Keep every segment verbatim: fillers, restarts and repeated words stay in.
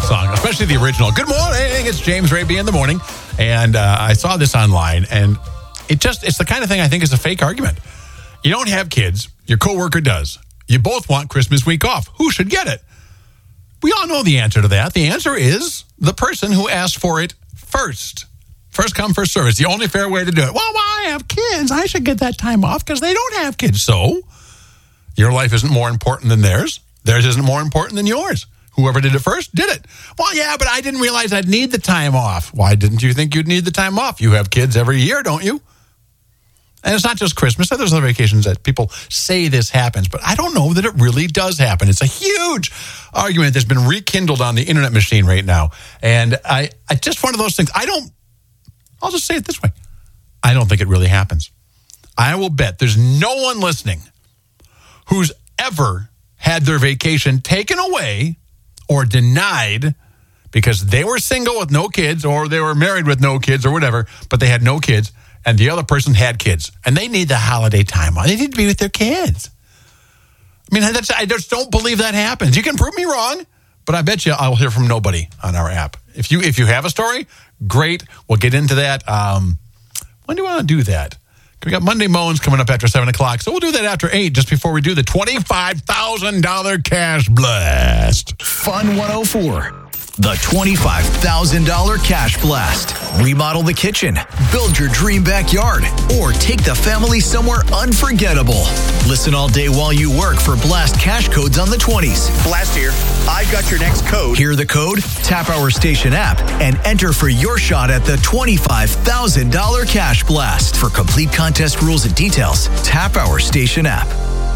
song, especially the original. Good morning, it's James Raby in the morning. And uh, I saw this online, and it just, it's the kind of thing I think is a fake argument. You don't have kids. Your coworker does. You both want Christmas week off. Who should get it? We all know the answer to that. The answer is the person who asked for it first. First come, first serve. It's the only fair way to do it. Well, well I have kids. I should get that time off because they don't have kids. So your life isn't more important than theirs. Theirs isn't more important than yours. Whoever did it first did it. Well, yeah, but I didn't realize I'd need the time off. Why didn't you think you'd need the time off? You have kids every year, don't you? And it's not just Christmas. There's other vacations that people say this happens, but I don't know that it really does happen. It's a huge argument that's been rekindled on the internet machine right now. And I, I just one of those things. I don't, I'll just say it this way. I don't think it really happens. I will bet there's no one listening who's ever had their vacation taken away or denied because they were single with no kids or they were married with no kids or whatever, but they had no kids. And the other person had kids, and they need the holiday time off. They need to be with their kids. I mean, that's, I just don't believe that happens. You can prove me wrong, but I bet you I'll hear from nobody on our app. If you if you have a story, great. We'll get into that. Um, when do you want to do that? We got Monday Moans coming up after seven o'clock, so we'll do that after eight, just before we do the twenty-five thousand dollars cash blast. Fun one oh four. The twenty-five thousand dollars Cash Blast. Remodel the kitchen, build your dream backyard, or take the family somewhere unforgettable. Listen all day while you work for Blast cash codes on the twenties. Blast here. I've got your next code. Hear the code? Tap our station app and enter for your shot at the twenty-five thousand dollars Cash Blast. For complete contest rules and details, tap our station app.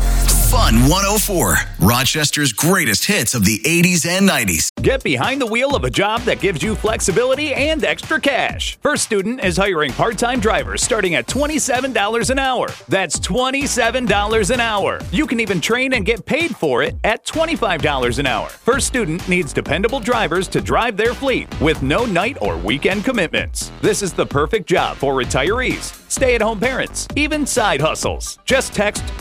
Fun one oh four. Rochester's greatest hits of the eighties and nineties. Get behind the wheel of a job that gives you flexibility and extra cash. First Student is hiring part-time drivers starting at twenty-seven dollars an hour. That's twenty-seven dollars an hour. You can even train and get paid for it at twenty-five dollars an hour. First Student needs dependable drivers to drive their fleet with no night or weekend commitments. This is the perfect job for retirees, stay-at-home parents, even side hustles. Just text